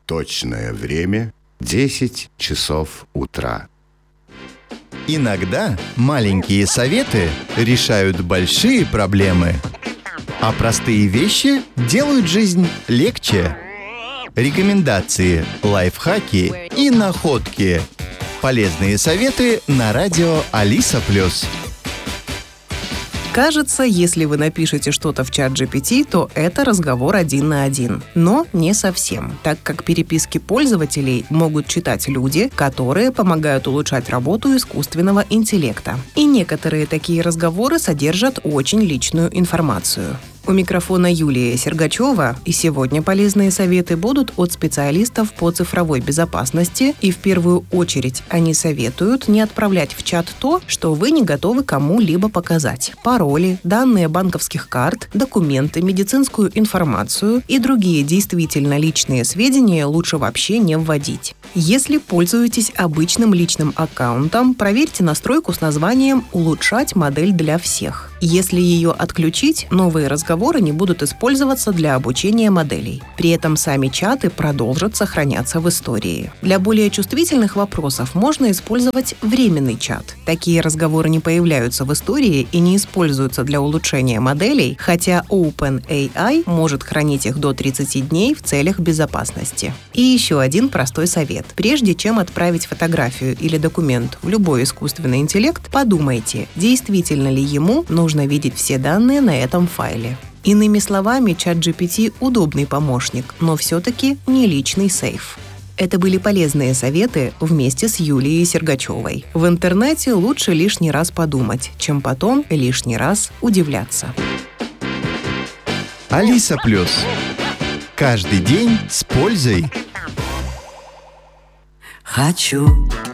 Точное время – 10 часов утра. Иногда маленькие советы решают большие проблемы, а простые вещи делают жизнь легче. Рекомендации, лайфхаки и находки. Полезные советы на радио Алиса+. Кажется, если вы напишете что-то в чат GPT, то это разговор 1 на 1. Но не совсем, так как переписки пользователей могут читать люди, которые помогают улучшать работу искусственного интеллекта. И некоторые такие разговоры содержат очень личную информацию. У микрофона Юлия Сергачева, и сегодня полезные советы будут от специалистов по цифровой безопасности, и в первую очередь они советуют не отправлять в чат то, что вы не готовы кому-либо показать. Пароли, данные банковских карт, документы, медицинскую информацию и другие действительно личные сведения лучше вообще не вводить. Если пользуетесь обычным личным аккаунтом, проверьте настройку с названием «Улучшать модель для всех». Если ее отключить, новые разговоры не будут использоваться для обучения моделей. При этом сами чаты продолжат сохраняться в истории. Для более чувствительных вопросов можно использовать временный чат. Такие разговоры не появляются в истории и не используются для улучшения моделей, хотя OpenAI может хранить их до 30 дней в целях безопасности. И еще один простой совет. Прежде чем отправить фотографию или документ в любой искусственный интеллект, подумайте, действительно ли ему нужно видеть все данные на этом файле. Иными словами, чат GPT – удобный помощник, но все-таки не личный сейф. Это были полезные советы вместе с Юлией Сергачевой. В интернете лучше лишний раз подумать, чем потом лишний раз удивляться. Алиса+. Каждый день с пользой. Хочу